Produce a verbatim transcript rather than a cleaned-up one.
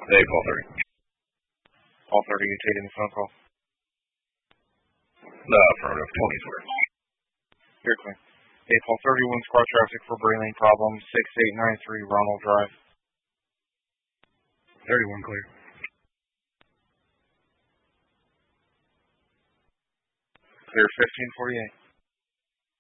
Hey, Paul thirty. Paul thirty, you taking the phone call? No, affirmative. twenty square. You're clear. Hey, Paul thirty, one squad traffic for brain lane problem, six eight nine three Ronald Drive. thirty-one clear. Clear fifteen forty-eight.